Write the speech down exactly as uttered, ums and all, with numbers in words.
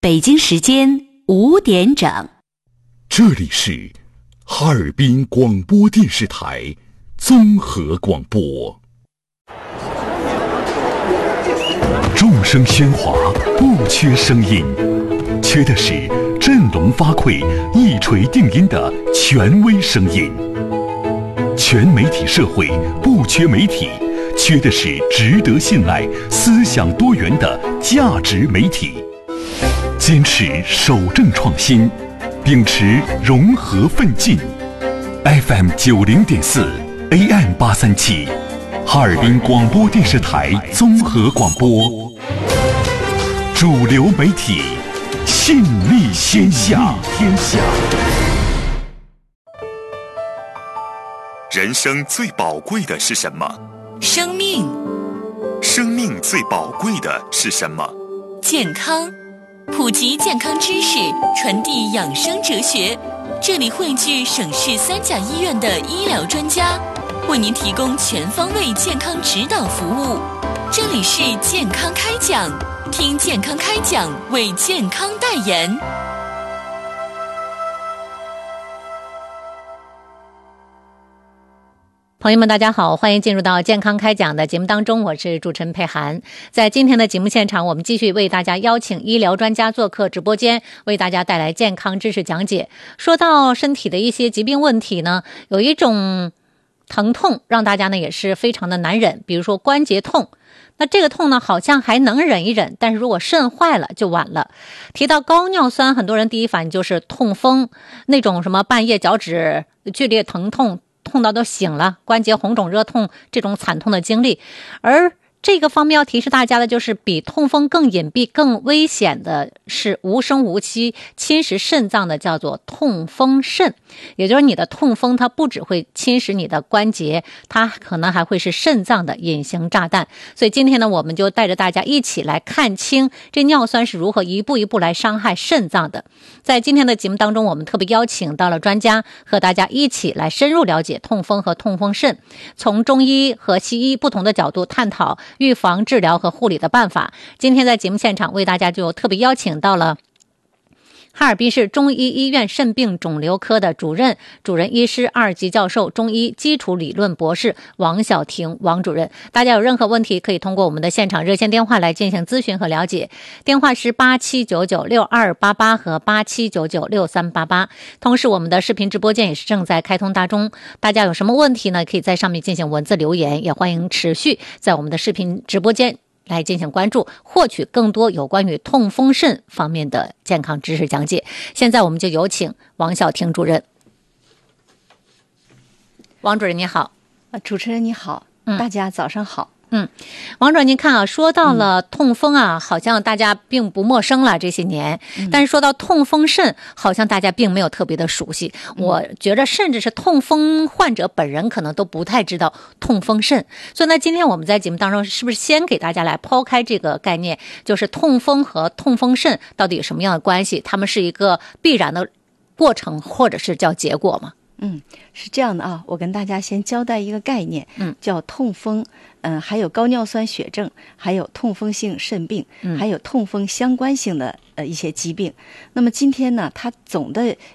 北京时间五点整， 这里是哈尔滨广播电视台综合广播。众声喧哗，不缺声音，缺的是振聋发聩、一锤定音的权威声音。全媒体社会不缺媒体，缺的是值得信赖、思想多元的价值媒体。坚持守正创新，秉持融合奋进。F M 九零点四 A M 八三七，哈尔滨广播电视台综合广播，主流媒体，信力天下。天下。 人生最宝贵的是什么？ 生命。 生命最宝贵的是什么？ 健康。普及健康知识，传递养生哲学。这里汇聚省市三甲医院的医疗专家，为您提供全方位健康指导服务。这里是健康开讲，听健康开讲，为健康代言。 朋友们大家好，欢迎进入到健康开讲的节目当中，我是主持人佩涵。在今天的节目现场，我们继续为大家邀请医疗专家做客直播间，为大家带来健康知识讲解。说到身体的一些疾病问题呢，有一种疼痛让大家呢也是非常的难忍，比如说关节痛。那这个痛呢好像还能忍一忍，但是如果肾坏了就晚了。提到高尿酸，很多人第一反应就是痛风，那种什么半夜脚趾剧烈疼痛，痛到都醒了，关节红肿热痛，这种惨痛的经历。而这个方面要提示大家的就是，比痛风更隐蔽、更危险的是无声无息侵蚀肾脏的，叫做痛风肾。也就是你的痛风，它不只会侵蚀你的关节，它可能还会是肾脏的隐形炸弹。所以今天呢，我们就带着大家一起来看清这尿酸是如何一步一步来伤害肾脏的。在今天的节目当中，我们特别邀请到了专家，和大家一起来深入了解痛风和痛风肾，从中医和西医不同的角度探讨预防、治疗和护理的办法。今天在节目现场为大家就特别邀请到了哈尔滨市中医医院肾病肿瘤科的主任、主任医师、二级教授、中医基础理论博士王晓婷王主任。大家有任何问题可以通过我们的现场热线电话来进行咨询和了解，电话是八七九九六二八八和八七九九六三八八。同时我们的视频直播间也是正在开通当中，大家有什么问题呢，可以在上面进行文字留言，也欢迎持续在我们的视频直播间来进行关注，获取更多有关于痛风肾方面的健康知识讲解。现在我们就有请王晓婷主任。王主任你好。 主持人你好、嗯、大家早上好。 嗯，王主任您看啊，说到了痛风啊、嗯、好像大家并不陌生了这些年、嗯、但是说到痛风肾好像大家并没有特别的熟悉、嗯、我觉得甚至是痛风患者本人可能都不太知道痛风肾。所以呢，今天我们在节目当中是不是先给大家来抛开这个概念，就是痛风和痛风肾到底有什么样的关系，它们是一个必然的过程或者是叫结果吗？ 嗯，是这样的啊，我跟大家先交代一个概念，嗯，叫痛风，嗯，还有高尿酸血症，还有痛风性肾病，嗯，还有痛风相关性的呃一些疾病。那么今天呢，它总的